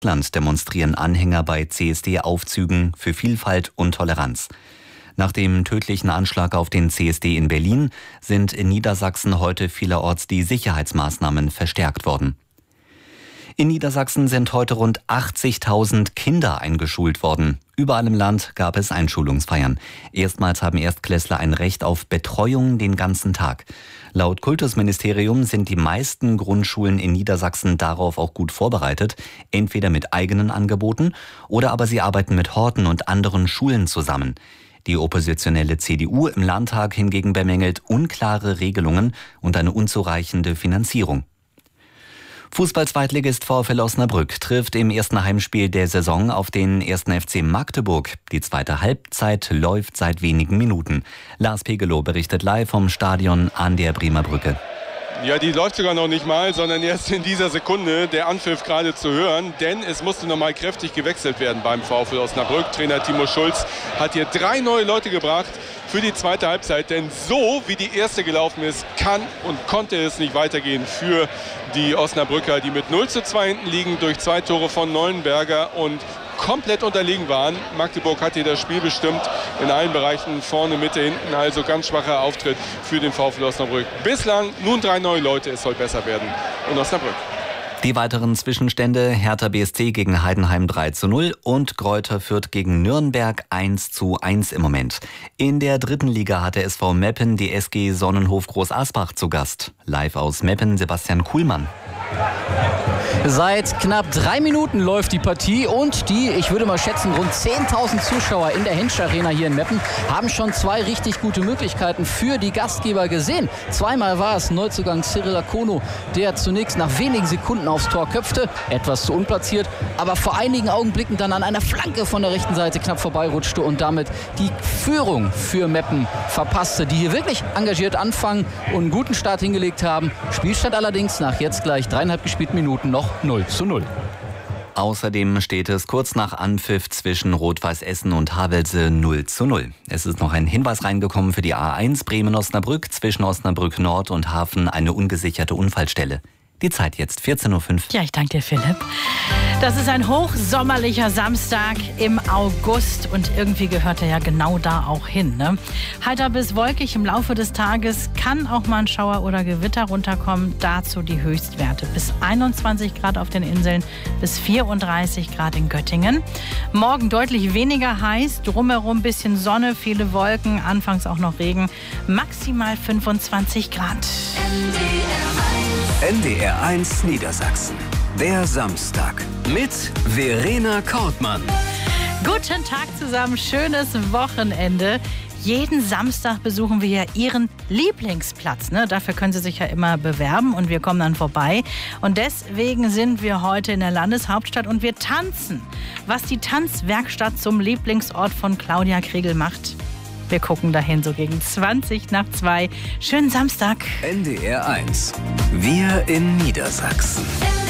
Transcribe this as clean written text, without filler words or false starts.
Land demonstrieren Anhänger bei CSD-Aufzügen für Vielfalt und Toleranz. Nach dem tödlichen Anschlag auf den CSD in Berlin sind in Niedersachsen heute vielerorts die Sicherheitsmaßnahmen verstärkt worden. In Niedersachsen sind heute rund 80.000 Kinder eingeschult worden. Überall im Land gab es Einschulungsfeiern. Erstmals haben Erstklässler ein Recht auf Betreuung den ganzen Tag. Laut Kultusministerium sind die meisten Grundschulen in Niedersachsen darauf auch gut vorbereitet, entweder mit eigenen Angeboten oder aber sie arbeiten mit Horten und anderen Schulen zusammen. Die oppositionelle CDU im Landtag hingegen bemängelt unklare Regelungen und eine unzureichende Finanzierung. Fußball-Zweitligist VfL Osnabrück trifft im ersten Heimspiel der Saison auf den 1. FC Magdeburg. Die zweite Halbzeit läuft seit wenigen Minuten. Lars Pegelow berichtet live vom Stadion an der Bremer Brücke. Ja, die läuft sogar noch nicht mal, sondern erst in dieser Sekunde der Anpfiff gerade zu hören. Denn es musste noch mal kräftig gewechselt werden beim VfL Osnabrück. Trainer Timo Schulz hat hier 3 neue Leute gebracht für die zweite Halbzeit. Denn so wie die erste gelaufen ist, kann und konnte es nicht weitergehen für die Osnabrücker, die mit 0:2 hinten liegen durch 2 Tore von Neuenberger und komplett unterlegen waren. Magdeburg hat hier das Spiel bestimmt in allen Bereichen, vorne, Mitte, hinten. Also ganz schwacher Auftritt für den VfL Osnabrück. Bislang nun 3 neue Leute. Es soll besser werden in Osnabrück. Die weiteren Zwischenstände: Hertha BSC gegen Heidenheim 3:0 und Greuther Fürth gegen Nürnberg 1:1 im Moment. In der 3. Liga hat der SV Meppen die SG Sonnenhof Groß Asbach zu Gast. Live aus Meppen, Sebastian Kuhlmann. Seit knapp 3 Minuten läuft die Partie und die, ich würde mal schätzen, rund 10.000 Zuschauer in der Hensch Arena hier in Meppen haben schon 2 richtig gute Möglichkeiten für die Gastgeber gesehen. Zweimal war es Neuzugang Cyril Akono, der zunächst nach wenigen Sekunden aufs Tor köpfte, etwas zu unplatziert, aber vor einigen Augenblicken dann an einer Flanke von der rechten Seite knapp vorbeirutschte und damit die Führung für Meppen verpasste, die hier wirklich engagiert anfangen und einen guten Start hingelegt haben. Spielstand allerdings nach jetzt gleich 3,5 gespielten Minuten noch 0:0. Außerdem steht es kurz nach Anpfiff zwischen Rot-Weiß Essen und Havelse 0:0. Es ist noch ein Hinweis reingekommen für die A1 Bremen-Osnabrück, zwischen Osnabrück Nord und Hafen eine ungesicherte Unfallstelle. Die Zeit jetzt 14:05 Uhr. Ja, ich danke dir, Philipp. Das ist ein hochsommerlicher Samstag im August und irgendwie gehört er ja genau da auch hin, ne? Heiter bis wolkig im Laufe des Tages, kann auch mal ein Schauer oder Gewitter runterkommen. Dazu die Höchstwerte bis 21 Grad auf den Inseln, bis 34 Grad in Göttingen. Morgen deutlich weniger heiß, drumherum ein bisschen Sonne, viele Wolken, anfangs auch noch Regen, maximal 25 Grad. NDR 1 Niedersachsen. Der Samstag mit Verena Kortmann. Guten Tag zusammen, schönes Wochenende. Jeden Samstag besuchen wir ja Ihren Lieblingsplatz, ne? Dafür können Sie sich ja immer bewerben und wir kommen dann vorbei. Und deswegen sind wir heute in der Landeshauptstadt und wir tanzen. Was die Tanzwerkstatt zum Lieblingsort von Claudia Kriegel macht. Wir gucken dahin so gegen 2:20. Schönen Samstag. NDR 1. Wir in Niedersachsen.